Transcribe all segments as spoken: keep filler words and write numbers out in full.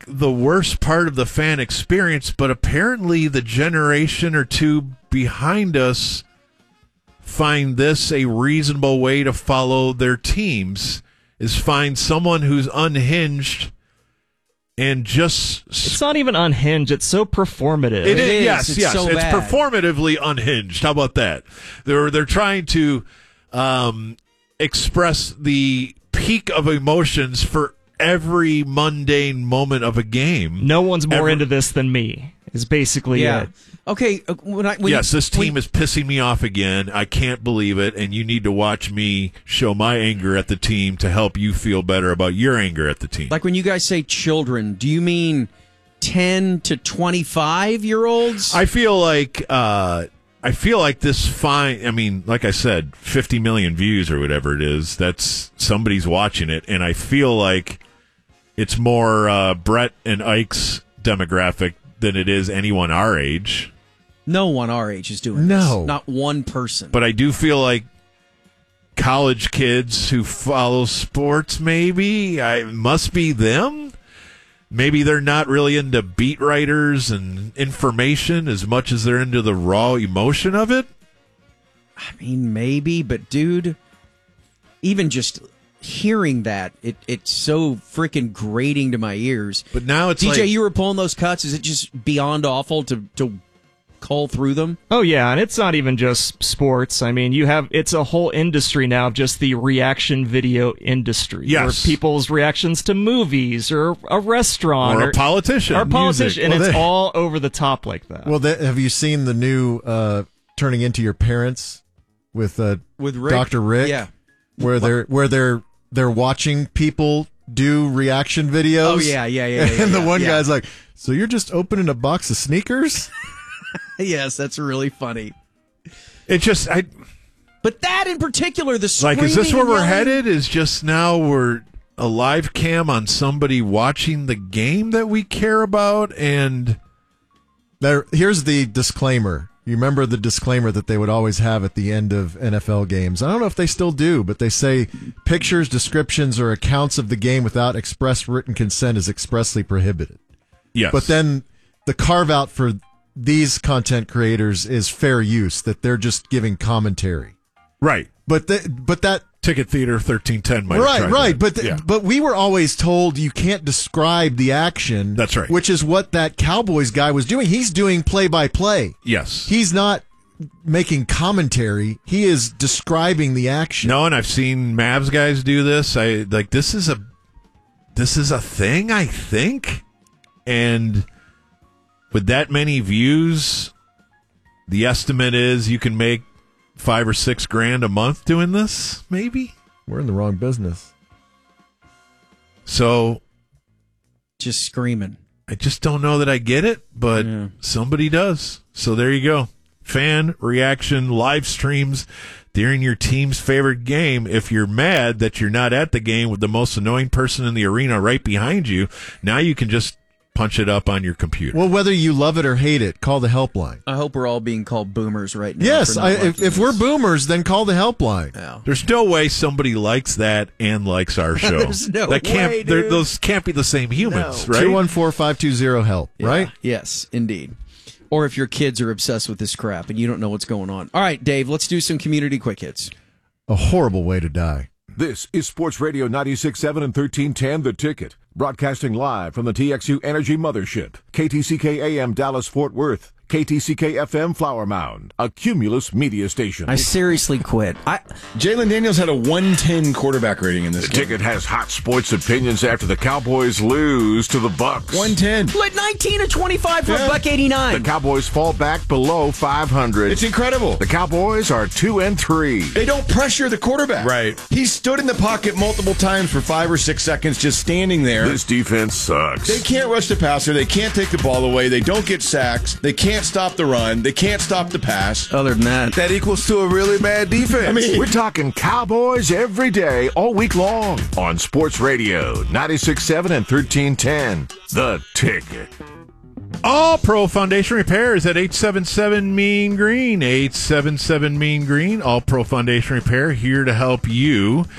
the worst part of the fan experience, but apparently the generation or two behind us find this a reasonable way to follow their teams, is find someone who's unhinged and just... It's not even unhinged. It's so performative. It, It is, is. yes, It's yes. so it's bad. performatively unhinged. How about that? They're they're trying to um, express the peak of emotions for every mundane moment of a game. No one's more Ever- into this than me, is basically Yeah. it. Okay. uh, When I, when yes, you, this team when, is pissing me off again. I can't believe it, and you need to watch me show my anger at the team to help you feel better about your anger at the team. Like when you guys say children, do you mean ten to twenty-five year olds? I feel like uh, I feel like this fine. I mean, like I said, fifty million views or whatever it is. That's somebody's watching it, and I feel like it's more uh, Brett and Ike's demographic than it is anyone our age. No one our age is doing No. this. Not one person. But I do feel like college kids who follow sports, maybe I must be them. Maybe they're not really into beat writers and information as much as they're into the raw emotion of it. I mean, maybe, but dude, even just hearing that, it it's so freaking grating to my ears. But now it's D J, like, you were pulling those cuts. Is it just beyond awful to to cull through them? Oh yeah, and it's not even just sports. I mean, you have it's a whole industry now of just the reaction video industry. Yes. Where people's reactions to movies or a restaurant or a politician. or a politician, and Well, it's they- all over the top like that. Well, that, have you seen the new uh, Turning Into Your Parents with uh, With Rick? Doctor Rick? Yeah. where they're where they're they're watching people do reaction videos. Oh, yeah, yeah, yeah, yeah, and the yeah, one yeah. guy's like, "So you're just opening a box of sneakers?" Yes, that's really funny. It just, I But that in particular, the like, is this screaming where and we're yelling- headed? Is just now we're a live cam on somebody watching the game that we care about, and There, here's the disclaimer. You remember the disclaimer that they would always have at the end of N F L games. I don't know if they still do, but they say pictures, descriptions, or accounts of the game without express written consent is expressly prohibited. yes. But then the carve out for these content creators is fair use, that they're just giving commentary. right. But the, but that Ticket Theater thirteen ten might have right, tried right. that. But the, Yeah. but we were always told you can't describe the action. That's right. Which is what that Cowboys guy was doing. He's doing play by play. yes. He's not making commentary. He is describing the action. No, and I've seen Mavs guys do this. I like this is a this is a thing, I think. And with that many views, the estimate is you can make five or six grand a month doing this, maybe. We're in the wrong business. So Just screaming. I just don't know that I get it, but Yeah. somebody does. So there you go. Fan reaction live streams during your team's favorite game. If you're mad that you're not at the game with the most annoying person in the arena right behind you, now you can just punch it up on your computer. Well, whether you love it or hate it, call the helpline. I hope we're all being called boomers right now. Yes, for not I, if, liking if we're this. boomers, then call the helpline. Yeah. There's no way somebody likes that and likes our show. There's no that can't, way, they're- dude. Those can't be the same humans, No. right? two one four, five two zero, HELP, Yeah. right? Yes, indeed. Or if your kids are obsessed with this crap and you don't know what's going on. All right, Dave, let's do some community quick hits. A horrible way to die. This is Sports Radio ninety-six point seven and thirteen ten The Ticket. Broadcasting live from the T X U Energy Mothership. K T C K A M Dallas Fort Worth. K T C K F M Flower Mound. A Cumulus media station. I seriously quit. I Jalen Daniels had a one ten quarterback rating in this The game. Ticket has hot sports opinions after the Cowboys lose to the Bucks. one ten. Like nineteen to twenty-five for Yeah. a buck eighty-nine. The Cowboys fall back below five hundred. It's incredible. The Cowboys are two and three. They don't pressure the quarterback. Right. He stood in the pocket multiple times for five or six seconds just standing there. This defense sucks. They can't rush the passer. They can't take the ball away. They don't get sacks. They can't stop the run. They can't stop the pass. Other than that, That equals to a really bad defense. I mean- we're talking Cowboys every day, all week long on Sports Radio ninety-six point seven and thirteen ten The Ticket. All Pro Foundation Repairs at eight seven seven Mean Green. eight seven seven Mean Green. All Pro Foundation Repair here to help you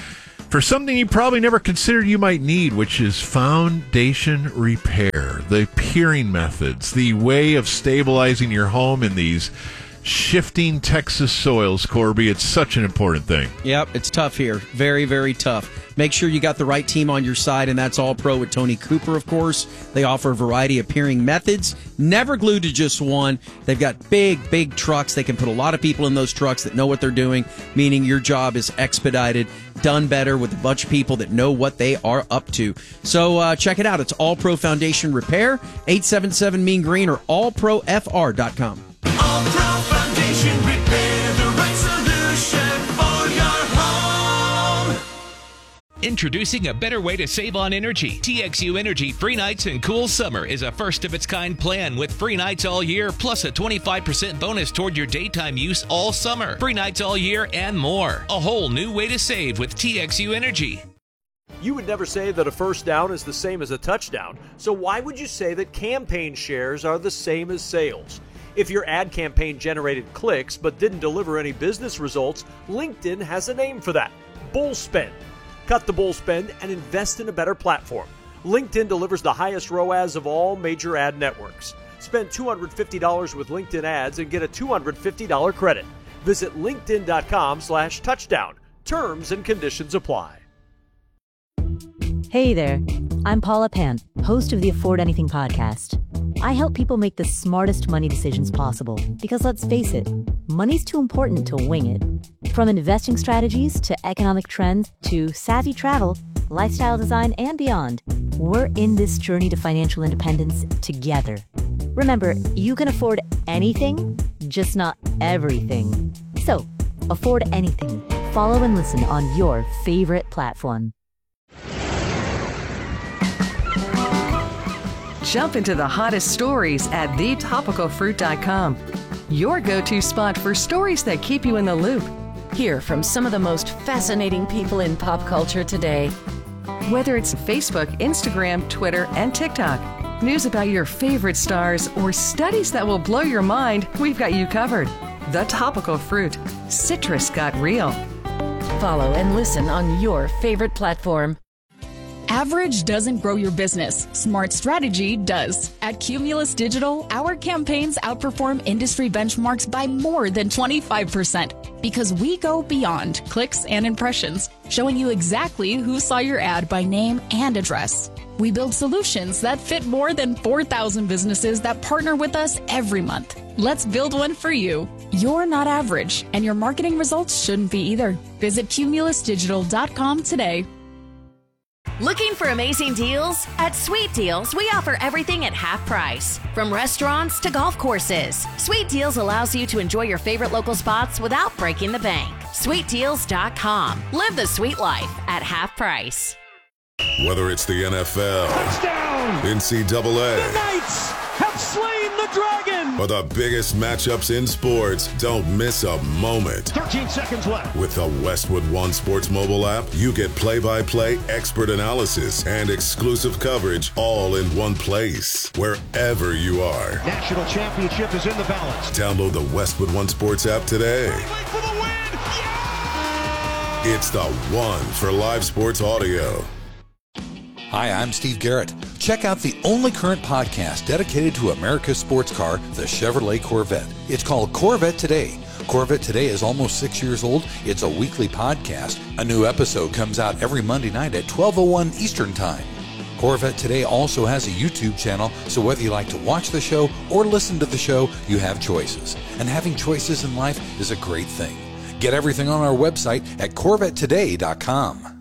for something you probably never considered you might need, which is foundation repair. The piering methods, the way of stabilizing your home in these shifting Texas soils, Corby. It's such an important thing. Yep, it's tough here. Very, very tough. Make sure you got the right team on your side, and that's All Pro with Tony Cooper, of course. They offer a variety of piering methods, never glued to just one. They've got big, big trucks. They can put a lot of people in those trucks that know what they're doing, meaning your job is expedited, done better with a bunch of people that know what they are up to. So uh, check it out. It's All Pro Foundation Repair, eight seven seven Mean Green or all pro f r dot com. All Pro Foundation Repair, the right solution for your home. Introducing a better way to save on energy. T X U Energy Free Nights and Cool Summer is a first-of-its-kind plan with free nights all year, plus a twenty-five percent bonus toward your daytime use all summer. Free nights all year and more. A whole new way to save with T X U Energy. You would never say that a first down is the same as a touchdown, so why would you say that campaign shares are the same as sales? If your ad campaign generated clicks but didn't deliver any business results, LinkedIn has a name for that: bull spend. Cut the bull spend and invest in a better platform. LinkedIn delivers the highest R O A S of all major ad networks. Spend two hundred fifty dollars with LinkedIn ads and get a two hundred fifty dollars credit. Visit linkedin.com slash touchdown. Terms and conditions apply. Hey there, I'm Paula Pan, host of the Afford Anything podcast. I help people make the smartest money decisions possible because, let's face it, money's too important to wing it. From investing strategies to economic trends to savvy travel, lifestyle design, and beyond, we're in this journey to financial independence together. Remember, you can afford anything, just not everything. So, afford anything. Follow and listen on your favorite platform. Jump into the hottest stories at the topical fruit dot com. Your go-to spot for stories that keep you in the loop. Hear from some of the most fascinating people in pop culture today. Whether it's Facebook, Instagram, Twitter, and TikTok, news about your favorite stars, or studies that will blow your mind, we've got you covered. The Topical Fruit. Citrus got real. Follow and listen on your favorite platform. Average doesn't grow your business. Smart strategy does. At Cumulus Digital, our campaigns outperform industry benchmarks by more than twenty-five percent because we go beyond clicks and impressions, showing you exactly who saw your ad by name and address. We build solutions that fit more than four thousand businesses that partner with us every month. Let's build one for you. You're not average, and your marketing results shouldn't be either. Visit cumulus digital dot com today. Looking for amazing deals? At Sweet Deals, we offer everything at half price. From restaurants to golf courses, Sweet Deals allows you to enjoy your favorite local spots without breaking the bank. sweet deals dot com. Live the sweet life at half price. Whether it's the N F L, touchdown, N C double A, The Knights have slain the dragon, or the biggest matchups in sports, don't miss a moment. thirteen seconds left. With the Westwood One Sports mobile app, you get play-by-play expert analysis and exclusive coverage all in one place, wherever you are. National championship is in the balance. Download the Westwood One Sports app today. For the win. Yeah! It's the one for live sports audio. Hi, I'm Steve Garrett. Check out the only current podcast dedicated to America's sports car, the Chevrolet Corvette. It's called Corvette Today. Corvette Today is almost six years old. It's a weekly podcast. A new episode comes out every Monday night at twelve oh one Eastern Time. Corvette Today also has a YouTube channel, so whether you like to watch the show or listen to the show, you have choices. And having choices in life is a great thing. Get everything on our website at corvette today dot com.